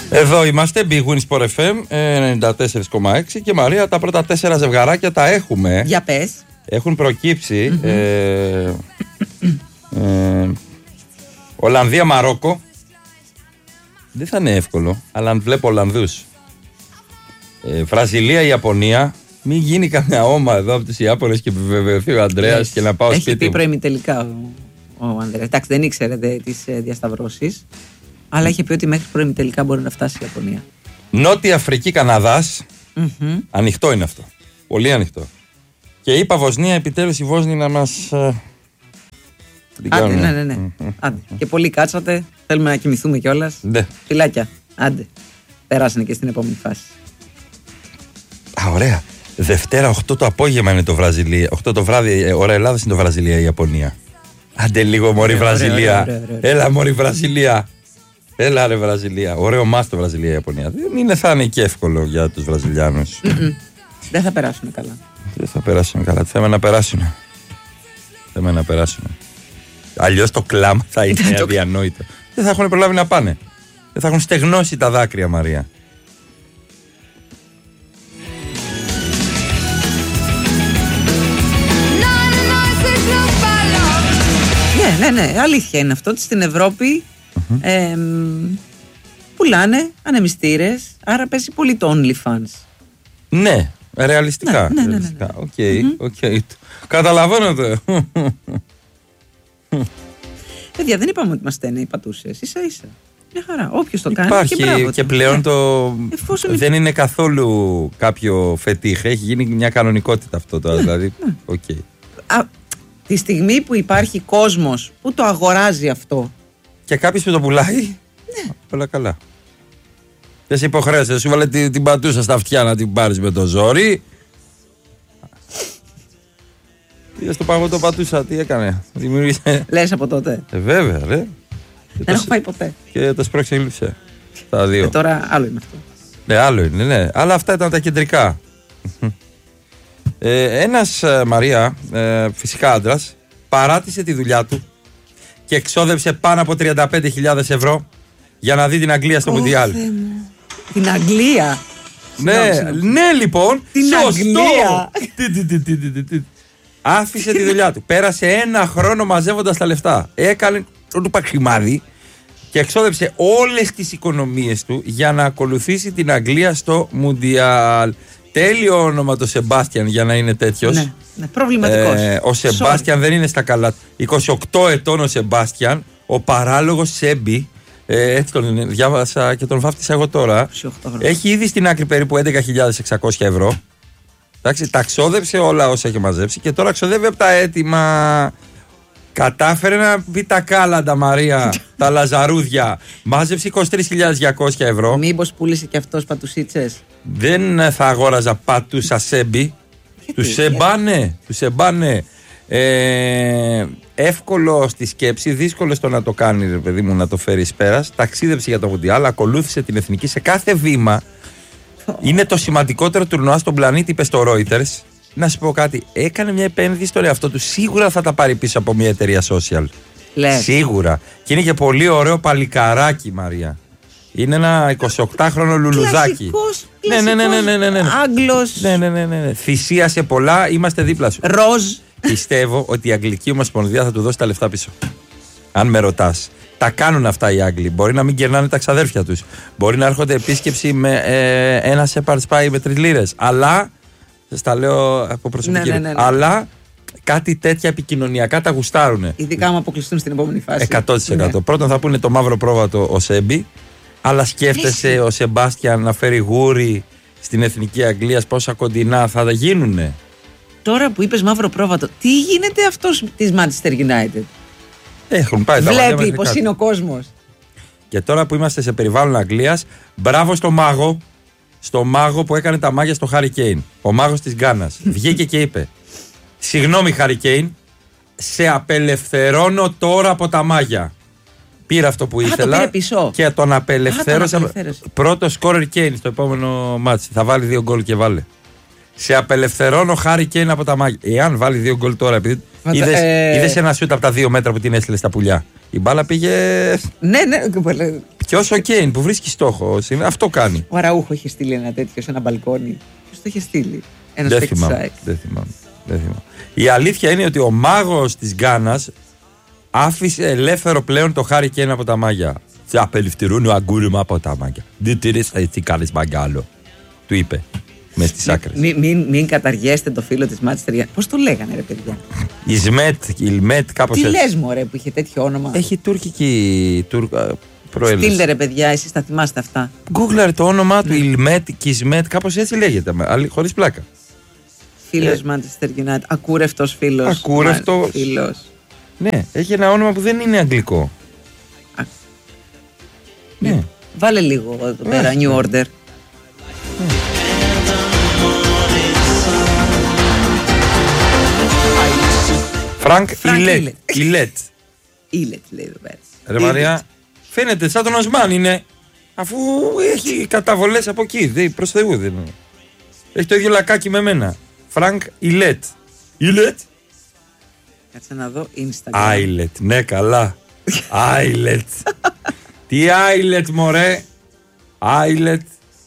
Εδώ είμαστε, Big Win Sport FM 94,6 και Μαρία, τα πρώτα 4 ζευγαράκια τα έχουμε. Για πες. Έχουν προκύψει Ολλανδία-Μαρόκο. Δεν θα είναι εύκολο, αλλά αν βλέπω Ολλανδούς. Βραζιλία-Ιαπωνία. Μην γίνει καμιά όμα εδώ από τους Ιάπωνες και επιβεβαιωθεί ο Ανδρέας και να πάω σπίτι. Έχει πει προημιτελικά ο Ανδρέας. Εντάξει, δεν ήξερε τις διασταυρώσεις, αλλά είχε πει ότι μέχρι προημιτελικά μπορεί να φτάσει η Ιαπωνία. Νότια Αφρική, Καναδάς. Ανοιχτό είναι αυτό. Πολύ ανοιχτό. Και είπα Βοσνία, επιτέλους οι Βόσνοι να μας. Άντε, ναι. Άντε. Και πολύ κάτσατε. Θέλουμε να κοιμηθούμε κιόλας. Ναι. Φιλάκια. Άντε. Περάσανε και στην επόμενη φάση. Α, ωραία. Δευτέρα 8 το απόγευμα είναι το Βραζιλία. 8 το βράδυ, ώρα Ελλάδας είναι το Βραζιλία-Ιαπωνία. Άντε λίγο μωρή Βραζιλία. Ωραία. Έλα μωρή Βραζιλία. Έλα ρε Βραζιλία. Ωραίο μας το Βραζιλία-Ιαπωνία. Δεν είναι, θα είναι και εύκολο για τους Βραζιλιάνους. Δεν θα περάσουν καλά. Δεν θα περάσουν καλά. Θέλουμε να περάσουν. Αλλιώς το κλάμα θα είναι αδιανόητο. Δεν θα έχουν προλάβει να πάνε. Δεν θα έχουν στεγνώσει τα δάκρυα, Μαρία. Ναι, αλήθεια είναι αυτό. Στην Ευρώπη πουλάνε ανεμιστήρες, άρα παίζει πολύ το OnlyFans. Ναι, ρεαλιστικά. Ναι. Οκ. Καταλαβαίνω το. Παιδιά, δεν είπαμε ότι μας στέλνει οι πατούσες. Ίσα-ίσα. Μια χαρά. Όποιος το κάνει. Υπάρχει και πλέον το. Δεν είναι καθόλου κάποιο φετίχ. Έχει γίνει μια κανονικότητα αυτό τώρα. Δηλαδή. Τη στιγμή που υπάρχει κόσμος που το αγοράζει αυτό. Και κάποιος που το πουλάει. Ναι. Όλα καλά. Δεν σε υποχρέωσε. Δεν σου βάλε την πατούσα στα αυτιά να την πάρεις με το ζόρι. Είδες το παγωτό πατούσα, τι έκανε. Δημιούργησε. Λες από τότε. Βέβαια, ρε. Δεν έχω πάει ποτέ. Και το σπρώξε γλύψε. Τα δύο. Τώρα άλλο είναι αυτό. Ναι, άλλο είναι, ναι. Αλλά αυτά ήταν τα κεντρικά. Ένας Μαρία, φυσικά άντρας, παράτησε τη δουλειά του και εξόδεψε πάνω από 35.000 ευρώ για να δει την Αγγλία στο Μουντιάλ. Την Αγγλία. Ναι, λοιπόν. Την Αγγλία. Άφησε τη δουλειά του. Πέρασε ένα χρόνο μαζεύοντας τα λεφτά. Έκανε το παξιμάδι και εξόδεψε όλες τις οικονομίες του για να ακολουθήσει την Αγγλία στο Μουντιάλ. Τέλειο όνομα το Σεμπάστιαν για να είναι τέτοιος. Ναι, προβληματικός. Ο Σεμπάστιαν δεν είναι στα καλά. 28 ετών ο Σεμπάστιαν, ο παράλογος Σέμπι. Έτσι τον διάβασα και τον βάφτισα εγώ τώρα. Έχει ήδη στην άκρη περίπου 11.600 ευρώ. Εντάξει, τα ξόδεψε όλα όσα έχει μαζέψει και τώρα ξοδεύει από τα έτοιμα. Κατάφερε να πει τα κάλαντα, Μαρία, τα λαζαρούδια. Μάζεψε 23.200 ευρώ. Μήπως πούλησε και αυτός πατουσίτσες. Δεν θα αγόραζα πατούσα Σέμπι. Του σεμπάνε. Εύκολο στη σκέψη, δύσκολο στο να το κάνει, ρε παιδί μου, να το φέρει πέρας. Ταξίδεψε για το Μουντιάλ, ακολούθησε την εθνική σε κάθε βήμα. Είναι το σημαντικότερο τουρνουά στον πλανήτη, είπε στο Reuters. Να σου πω κάτι, έκανε μια επένδυση στον εαυτό του. Σίγουρα θα τα πάρει πίσω από μια εταιρεία social. Λες. Σίγουρα. Και είναι και πολύ ωραίο παλικαράκι, Μαρία. Είναι ένα 28χρονο λουλουδάκι. Ναι. Άγγλος. Ναι. Θυσίασε πολλά, είμαστε δίπλα σου. Ροζ. Πιστεύω ότι η Αγγλική Ομοσπονδία θα του δώσει τα λεφτά πίσω. Αν με ρωτάς. Τα κάνουν αυτά οι Άγγλοι. Μπορεί να μην κερνάνε τα ξαδέρφια τους. Μπορεί να έρχονται επίσκεψη με ένα Shepherd's Pie με 3 λίρες. Αλλά. Στα λέω από προσωπική. Ναι. Αλλά κάτι τέτοια επικοινωνιακά τα γουστάρουνε. Ειδικά άμα αποκλειστούν στην επόμενη φάση. 100%. Ναι. Πρώτον θα πούνε το μαύρο πρόβατο ο Σέμπι. Αλλά σκέφτεσαι ο Σεμπάστιαν να φέρει γούρι στην εθνική Αγγλίας, πόσα κοντινά θα τα γίνουνε. Τώρα που είπες μαύρο πρόβατο, τι γίνεται αυτός της Manchester United. Έχουν πάει τα βλέπει πως είναι ο κόσμος. Και τώρα που είμαστε σε περιβάλλον Αγγλίας, μπράβο στο μάγο που έκανε τα μάγια στο Harry Kane. Ο μάγος της Γκάνας. Βγήκε και είπε: συγγνώμη Harry Kane, σε απελευθερώνω τώρα από τα μάγια. Πήρε αυτό που ήθελα το πήρε πίσω. Και τον απελευθέρωσε. Πρώτο σκόρερ Kane στο επόμενο μάτσι. Θα βάλει 2 γκολ και βάλε. Σε απελευθερώνω Harry Kane από τα μάγια. Εάν βάλει 2 γκολ τώρα, επειδή είδες ένα σούτ από τα 2 μέτρα που την έστειλε στα πουλιά. Η μπάλα πήγε. Ναι. Ποιο ο Κέιν που βρίσκει στόχο. Αυτό κάνει. Ο Αραούχο είχε στείλει ένα τέτοιο σε ένα μπαλκόνι. Ποιο το είχε στείλει? Ένα Δεν θυμάμαι. Η αλήθεια είναι ότι ο μάγος της Γκάνας άφησε ελεύθερο πλέον το Χάρι Κέιν από τα μάγια. Σε απελευθερούν ο αγκούρι από τα μάγια. Δεν τηρείς έτσι κάνεις μαγκάλο. Του είπε. Μες στις άκρες. Μην καταργέσετε το φίλο της Manchester United. Πώς το λέγανε, ρε παιδιά? Ιλμέτ, κάπως έτσι. Τι λες, μωρέ, που είχε τέτοιο όνομα? Έχει τουρκική προέλευση. Στείλτε, ρε παιδιά, εσείς τα θυμάστε αυτά. Google το όνομά του, Ιλμέτ, Κισμέτ, κάπως έτσι λέγεται. Χωρίς πλάκα. Φίλος Manchester United. Ακούρευτος φίλος. Ακούρευτος. Ναι, έχει ένα όνομα που δεν είναι αγγλικό. Ναι. Βάλε λίγο εδώ πέρα, New Order. Φρανκ Ιλέτ. Ιλέτ λέει εδώ πέρα. Ρε Μαρία, φαίνεται σαν τον Οσμάν είναι. Αφού έχει καταβολές από εκεί. Προς Θεού δεν είναι. Έχει το ίδιο λακάκι με μένα. Φρανκ Ιλέτ. Ιλέτ. Κάτσε να δω Instagram. Άιλετ, ναι καλά. Άιλετ. Τι Άιλετ μωρέ. Άιλετ.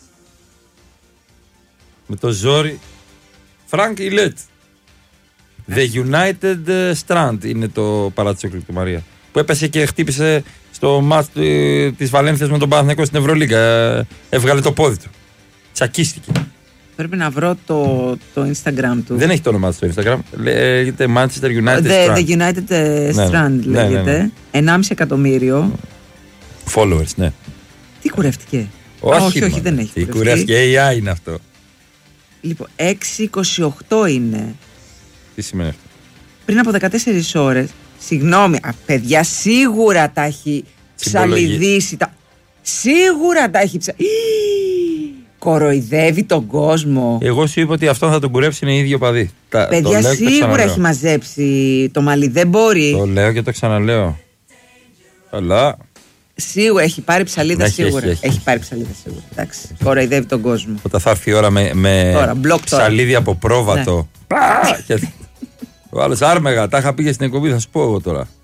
Με το ζόρι. Φρανκ Ιλέτ. The United Strand είναι το παρατσόκλι του Μαρία. Που έπεσε και χτύπησε στο μάτς της Βαλένθιας με τον Παναθηναϊκό στην Ευρωλίγκα. Έβγαλε το πόδι του. Τσακίστηκε. Πρέπει να βρω το Instagram του. Δεν έχει το όνομά του στο Instagram. Λέγεται Manchester United Strand. The United Strand λέγεται. 1,5 εκατομμύριο. Followers, ναι. Τι κουρεύτηκε? Όχι, δεν έχει. Τι κουρεύτηκε, AI είναι αυτό. Λοιπόν, 6,28 είναι. Τι σημαίνει αυτό? Πριν από 14 ώρες. Συγγνώμη, παιδιά, σίγουρα τα έχει ψαλιδίσει. Σίγουρα τα έχει ψαλιδίσει. Κοροϊδεύει τον κόσμο. Εγώ σου είπα ότι αυτό θα τον κουρέψει, είναι ίδιο παδί. Παιδιά, σίγουρα έχει μαζέψει το μαλλί. Δεν μπορεί. Το λέω και το ξαναλέω. Αλλά. Σίγουρα έχει πάρει ψαλίδα, σίγουρα. Έχει πάρει ψαλίδα, σίγουρα. Εντάξει. Κοροϊδεύει τον κόσμο. Όταν θα έρθει η ώρα με ψαλίδι από πρόβατο. Ναι. Ο άλλος άρμεγα, τα είχα πει στην εκπομπή, θα σου πω εγώ τώρα.